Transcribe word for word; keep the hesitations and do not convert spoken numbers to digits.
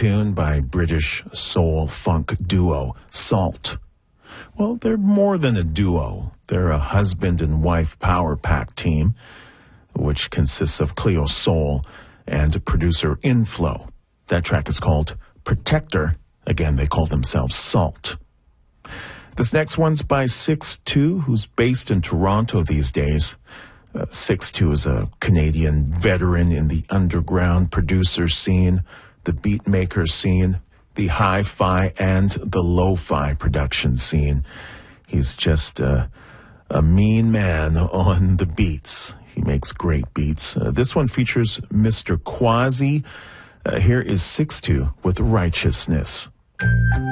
tune by British soul funk duo SAULT. Well, they're more than a duo. They're a husband and wife power pack team, which consists of Cleo Sol and producer Inflow. That track is called Protector. Again, they call themselves SAULT. This next one's by six two, who's based in Toronto these days. Uh, six two is a Canadian veteran in the underground producer scene, the beat maker scene, the hi-fi and the lo-fi production scene. He's just uh, a mean man on the beats. He makes great beats. Uh, this one features Mister Quasi. Uh, here is six two with Righteousness.